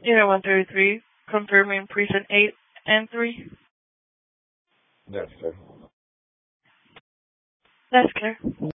Unit 133, confirming precinct 8 and 3. Yes, sir. That's clear.